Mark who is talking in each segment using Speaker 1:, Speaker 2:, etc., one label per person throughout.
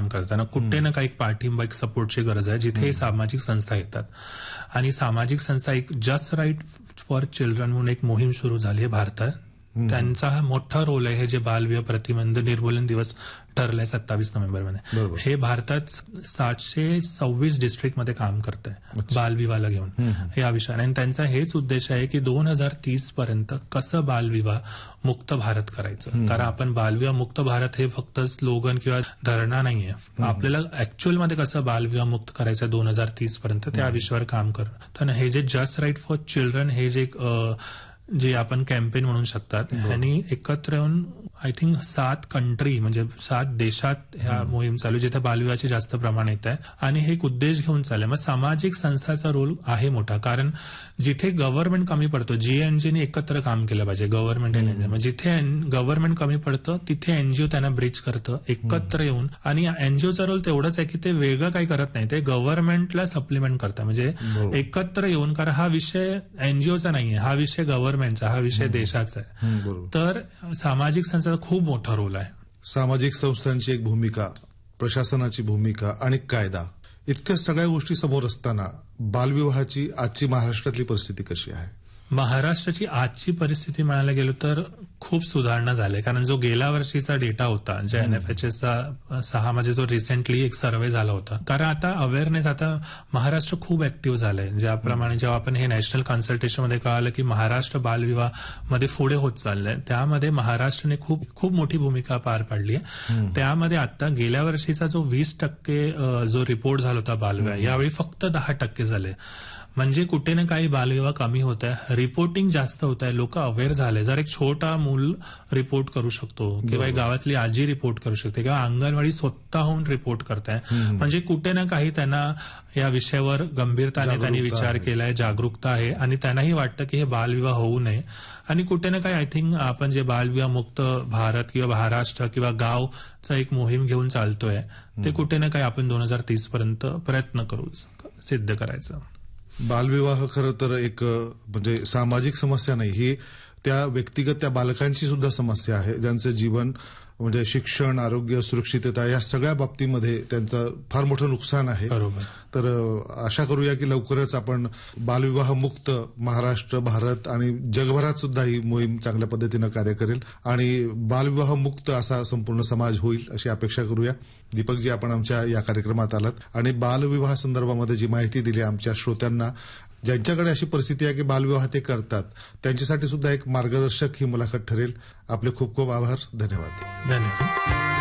Speaker 1: करतात. त्यांना कुठे ना काही पाठिंबा, एक सपोर्टची गरज आहे, जिथे सामाजिक संस्था येतात. आणि सामाजिक संस्था, एक जस्ट राईट फॉर चिल्ड्रन म्हणून एक मोहीम सुरू झाली आहे भारतात. त्यांचा हा मोठा रोल आहे. हे जे बालविवाह प्रतिबंध निर्मूलन दिवस ठरलाय 27 नोव्हेंबरमध्ये, हे भारतात 726 डिस्ट्रिक्टमध्ये काम करत आहे बालविवाहाला घेऊन या विषयाने. आणि त्यांचा हेच उद्देश आहे की 2030 पर्यंत कसं बालविवाह मुक्त भारत करायचं. कारण आपण बालविवाह मुक्त भारत हे फक्त स्लोगन किंवा धरणा नाहीये. आपल्याला ऍक्च्युअलमध्ये कसं बालविवाह मुक्त करायचं 2030 पर्यंत, त्या विषयावर काम करत. तर हे जे जस्ट राईट फॉर चिल्ड्रन हे जे आपण कॅम्पेन म्हणू शकतात, ह्यांनी एकत्र येऊन आय थिंक 7 कंट्री म्हणजे 7 देशात ह्या मोहीम चालू आहे, जिथे बालविवाहाचे जास्त प्रमाण येत आहे. आणि हे एक उद्देश घेऊन चालले. मग सामाजिक संस्थाचा रोल आहे मोठा, कारण जिथे गव्हर्नमेंट कमी पडतो, जीएनजीने एकत्र काम केलं पाहिजे, गव्हर्नमेंट आणि एनजीओ. जिथे गव्हर्नमेंट कमी पडतं तिथे एनजीओ त्यांना ब्रिज करतं एकत्र येऊन. आणि एनजीओचा रोल तेवढाच आहे की ते वेगळं काही करत नाही, ते गव्हर्नमेंटला सप्लिमेंट करतं. म्हणजे एकत्र येऊन, कारण हा विषय एनजीओचा नाहीये, हा विषय गव्हर्नमेंटचा, हा विषय देशाचा आहे. तर सामाजिक संस्थांचा खूप मोठा रोल आहे.
Speaker 2: सामाजिक संस्थांची एक भूमिका, प्रशासनाची भूमिका आणि कायदा, इतक्या सगळ्या गोष्टी समोर असताना बालविवाहाची आजची महाराष्ट्रातली परिस्थिती कशी आहे?
Speaker 1: महाराष्ट्राची आजची परिस्थिती म्हणायला गेलो तर खूप सुधारणा झाली. कारण जो गेल्या वर्षीचा डेटा होता, ज्या NFHSचा 6 मध्ये जो रिसेंटली एक सर्व्हे झाला होता, कारण आता अवेअरनेस, आता महाराष्ट्र खूप ऍक्टिव्ह झालंय. ज्याप्रमाणे जेव्हा आपण हे नॅशनल कन्सल्टेशनमध्ये कळालं की महाराष्ट्र बालविवाह मध्ये पुढे होत चाललंय, त्यामध्ये महाराष्ट्राने खूप मोठी भूमिका पार पाडली आहे. त्यामध्ये आता गेल्या वर्षीचा जो 20% जो रिपोर्ट झाला होता बालविवाह, यावेळी फक्त 10% झाले. म्हणजे कुठे ना काही बालविवाह कमी होत आहे, रिपोर्टिंग जास्त होत आहे, लोक अवेअर झाले. जर एक छोटा मूल रिपोर्ट करू शकतो किंवा एक गावातली आजी रिपोर्ट करू शकते किंवा अंगणवाडी स्वतःहून रिपोर्ट करताय, म्हणजे कुठे ना काही त्यांना या विषयावर गंभीरताने त्यांनी विचार केलाय, जागरूकता आहे आणि त्यांनाही वाटतं की हे बालविवाह होऊ नये. आणि कुठे ना काही आय थिंक आपण जे बालविवाह मुक्त भारत किंवा महाराष्ट्र किंवा गावचा एक मोहीम घेऊन चालतोय, ते कुठे ना काही आपण 2030 पर्यंत प्रयत्न करू सिद्ध करायचं.
Speaker 2: बालविवाह खरं तर एक म्हणजे सामाजिक समस्या नाही, ही त्या व्यक्तिगत त्या बालकांची सुद्धा समस्या आहे, ज्यांचं जीवन म्हणजे शिक्षण, आरोग्य, सुरक्षितता या सगळ्या बाबतीमध्ये त्यांचं फार मोठं नुकसान आहे.
Speaker 1: बरोबर.
Speaker 2: तर आशा करूया की लवकरच आपण बालविवाह मुक्त महाराष्ट्र, भारत आणि जगभरात सुद्धा ही मोहीम चांगल्या पद्धतीनं कार्य करेल आणि बालविवाह मुक्त असा संपूर्ण समाज होईल अशी अपेक्षा करूया. दीपकजी, आपण आमच्या या कार्यक्रमात आलात आणि बालविवाह संदर्भामध्ये जी माहिती दिली आमच्या श्रोत्यांना, ज्यांच्याकडे अशी परिस्थिती आहे की बालविवाह ते करतात, त्यांच्यासाठी सुद्धा एक मार्गदर्शक ही मुलाखत ठरेल. आपले खूप खूप आभार. धन्यवाद.
Speaker 1: धन्यवाद.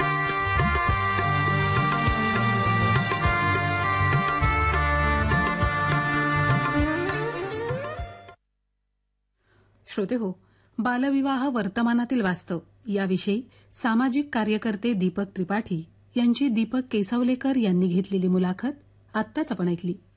Speaker 3: श्रोते हो, बालविवाह वर्तमानातील वास्तव याविषयी सामाजिक कार्यकर्ते दीपक त्रिपाठी यांची दीपक केसवलेकर यांनी घेतलेली मुलाखत आत्ताच आपण ऐकली.